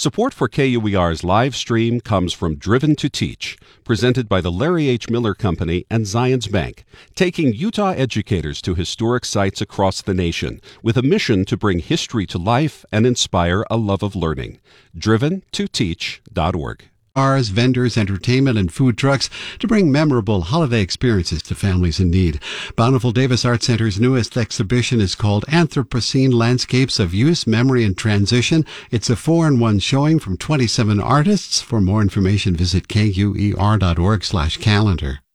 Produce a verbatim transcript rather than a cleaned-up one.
Support for K U E R's live stream comes from Driven to Teach, presented by the Larry H. Miller Company and Zions Bank, taking Utah educators to historic sites across the nation with a mission to bring history to life and inspire a love of learning. driven to teach dot org. Bars, vendors, entertainment, and food trucks to bring memorable holiday experiences to families in need. Bountiful Davis Art Center's newest exhibition is called Anthropocene Landscapes of Use, Memory, and Transition. It's a four-in-one showing from twenty-seven artists. For more information, visit K U E R dot org slash calendar.